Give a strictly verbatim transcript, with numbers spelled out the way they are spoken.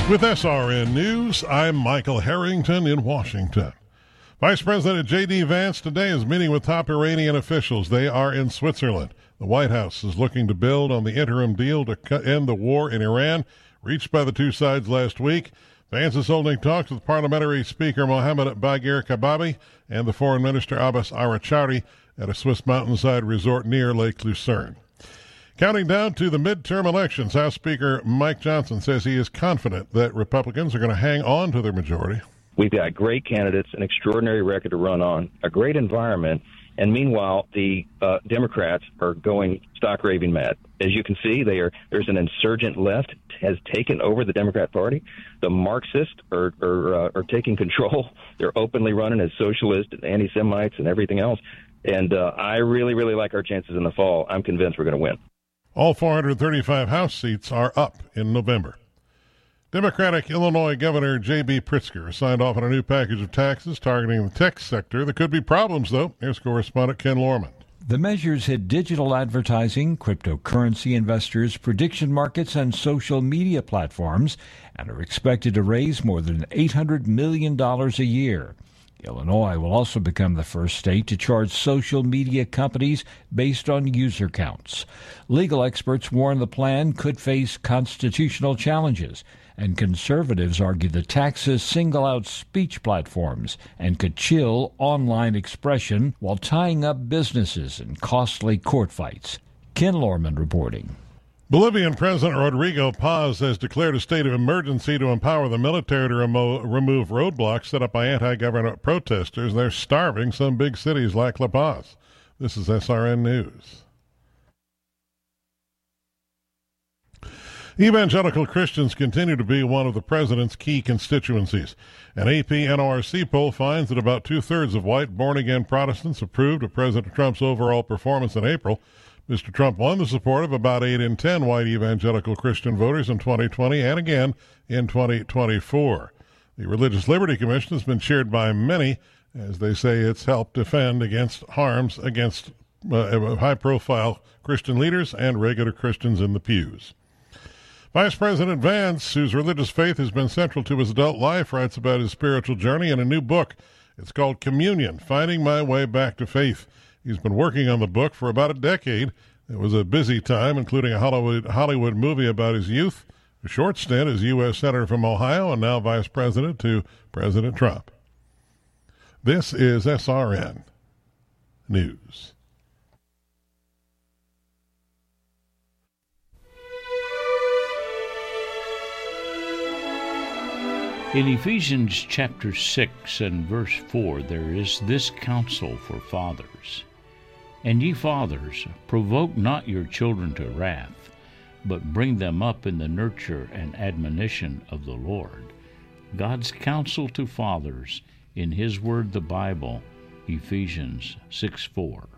With S R N News, I'm Michael Harrington in Washington. Vice President J D. Vance today is meeting with top Iranian officials. They are in Switzerland. The White House is looking to build on the interim deal to end the war in Iran, reached by the two sides last week. Vance is holding talks with Parliamentary Speaker Mohammed Bagher Kababi and the Foreign Minister Abbas Araghchi at a Swiss mountainside resort near Lake Lucerne. Counting down to the midterm elections, House Speaker Mike Johnson says he is confident that Republicans are going to hang on to their majority. We've got great candidates, an extraordinary record to run on, a great environment, and meanwhile, the uh, Democrats are going stock raving mad. As you can see, they are, there's an insurgent left has taken over the Democrat Party. The Marxists are are, uh, are taking control. They're openly running as socialists and anti-Semites and everything else. And uh, I really, really like our chances in the fall. I'm convinced we're going to win. All four hundred thirty-five House seats are up in November. Democratic Illinois Governor J B. Pritzker signed off on a new package of taxes targeting the tech sector. There could be problems, though. Here's correspondent Ken Lorman. The measures hit digital advertising, cryptocurrency investors, prediction markets, and social media platforms, and are expected to raise more than eight hundred million dollars a year. Illinois will also become the first state to charge social media companies based on user counts. Legal experts warn the plan could face constitutional challenges, and conservatives argue the taxes single out speech platforms and could chill online expression while tying up businesses in costly court fights. Ken Lorman reporting. Bolivian President Rodrigo Paz has declared a state of emergency to empower the military to remo- remove roadblocks set up by anti-government protesters. They're starving some big cities like La Paz. This is S R N News. Evangelical Christians continue to be one of the president's key constituencies. An A P N O R C poll finds that about two-thirds of white born-again Protestants approved of President Trump's overall performance in April. Mister Trump won the support of about eight in ten white evangelical Christian voters in twenty twenty and again in twenty twenty-four. The Religious Liberty Commission has been cheered by many as they say it's helped defend against harms against uh, high-profile Christian leaders and regular Christians in the pews. Vice President Vance, whose religious faith has been central to his adult life, writes about his spiritual journey in a new book. It's called Communion, Finding My Way Back to Faith. He's been working on the book for about a decade. It was a busy time, including a Hollywood, Hollywood movie about his youth, a short stint as U S Senator from Ohio, and now Vice President to President Trump. This is S R N News. In Ephesians chapter six and verse four, there is this counsel for fathers. And ye fathers, provoke not your children to wrath, but bring them up in the nurture and admonition of the Lord. God's counsel to fathers in His Word, the Bible, Ephesians six four.